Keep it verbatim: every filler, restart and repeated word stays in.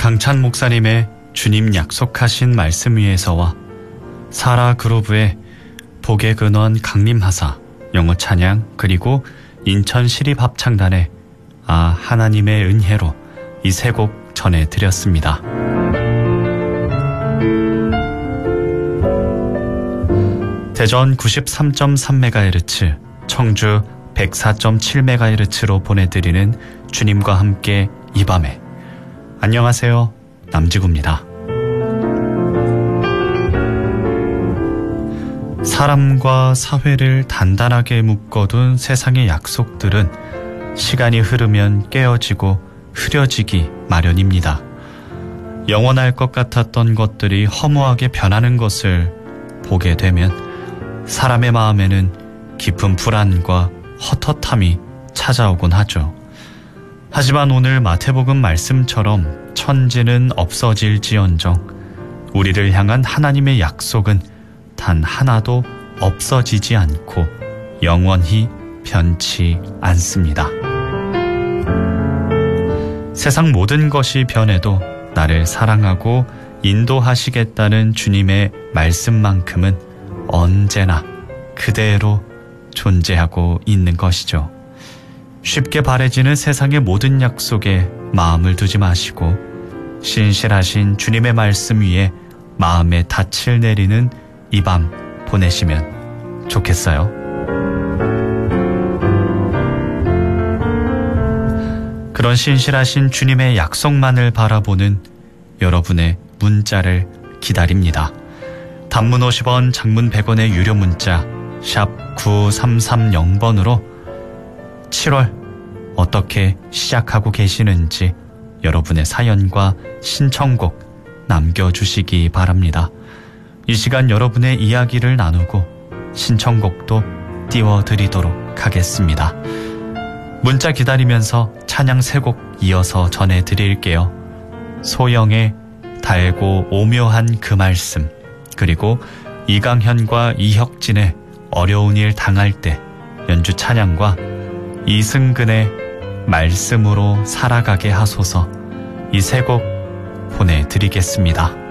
강찬 목사님의 주님 약속하신 말씀 위에서와 사라 그루브의 복의 근원 강림하사 영어 찬양 그리고 인천 시립합창단의 아 하나님의 은혜로 이 세 곡 전해드렸습니다. 대전 구십삼 점 삼 메가헤르츠, 청주 백사 점 칠 메가헤르츠로 보내드리는 주님과 함께 이 밤에. 안녕하세요, 남지구입니다. 사람과 사회를 단단하게 묶어둔 세상의 약속들은 시간이 흐르면 깨어지고 흐려지기 마련입니다. 영원할 것 같았던 것들이 허무하게 변하는 것을 보게 되면 사람의 마음에는 깊은 불안과 헛헛함이 찾아오곤 하죠. 하지만 오늘 마태복음 말씀처럼 천지는 없어질지언정 우리를 향한 하나님의 약속은 단 하나도 없어지지 않고 영원히 변치 않습니다. 세상 모든 것이 변해도 나를 사랑하고 인도하시겠다는 주님의 말씀만큼은 언제나 그대로 존재하고 있는 것이죠. 쉽게 바래지는 세상의 모든 약속에 마음을 두지 마시고 신실하신 주님의 말씀 위에 마음의 닻을 내리는 이 밤 보내시면 좋겠어요. 그런 신실하신 주님의 약속만을 바라보는 여러분의 문자를 기다립니다. 단문 오십 원, 장문 백 원의 유료 문자 샵 구삼삼공 번으로 칠월 어떻게 시작하고 계시는지 여러분의 사연과 신청곡 남겨주시기 바랍니다. 이 시간 여러분의 이야기를 나누고 신청곡도 띄워드리도록 하겠습니다. 문자 기다리면서 찬양 세 곡 이어서 전해드릴게요. 소영의 달고 오묘한 그 말씀, 그리고 이강현과 이혁진의 어려운 일 당할 때 연주 찬양과 이승근의 말씀으로 살아가게 하소서, 이 세 곡 보내드리겠습니다.